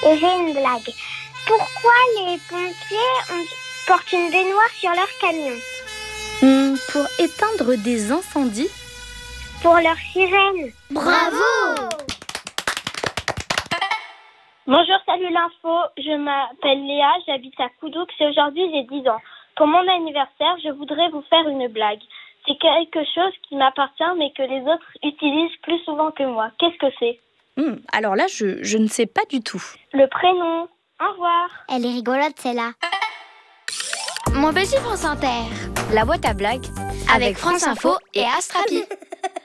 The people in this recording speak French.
Et j'ai une blague. Pourquoi les pompiers portent une baignoire sur leur camion? Pour éteindre des incendies. Pour leur sirène. Bravo! Bonjour, salut l'info. Je m'appelle Léa, j'habite à Coudoux et aujourd'hui j'ai 10 ans. Pour mon anniversaire, je voudrais vous faire une blague. C'est quelque chose qui m'appartient mais que les autres utilisent plus souvent que moi. Qu'est-ce que c'est? Alors là, je ne sais pas du tout. Le prénom. Au revoir. Elle est rigolote, celle-là. Mon petit France Inter. La boîte à blagues avec France Info et Astrapi.